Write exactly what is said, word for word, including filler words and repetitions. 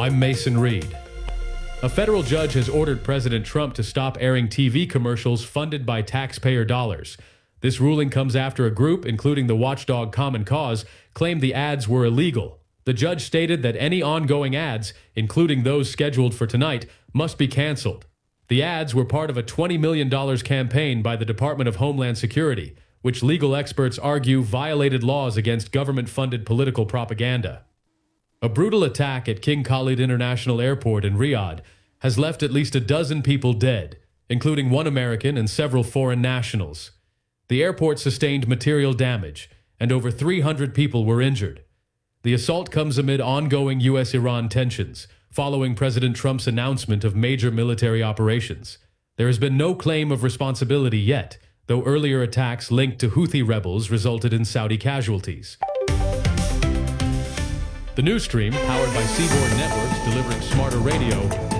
I'm Mason Reed. A federal judge has ordered President Trump to stop airing T V commercials funded by taxpayer dollars. This ruling comes after a group, including the watchdog Common Cause, claimed the ads were illegal. The judge stated that any ongoing ads, including those scheduled for tonight, must be canceled. The ads were part of a twenty million dollars campaign by the Department of Homeland Security, which legal experts argue violated laws against government-funded political propaganda. A brutal attack at King Khalid International Airport in Riyadh has left at least a dozen people dead, including one American and several foreign nationals. The airport sustained material damage, and over three hundred people were injured. The assault comes amid ongoing U S Iran tensions, following President Trump's announcement of major military operations. There has been no claim of responsibility yet, though earlier attacks linked to Houthi rebels resulted in Saudi casualties. The news stream, powered by Seaboard Networks, delivering smarter radio,